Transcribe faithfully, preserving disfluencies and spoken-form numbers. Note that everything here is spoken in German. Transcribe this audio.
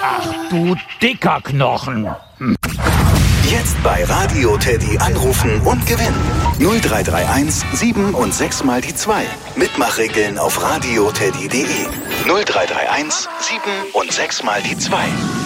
Ach, du dicker Knochen. Hm. Jetzt bei Radio Teddy anrufen und gewinnen. null drei drei eins sieben und sechs mal die zwei. Mitmachregeln auf radioteddy punkt de. null drei drei eins sieben und sechs mal die zwei.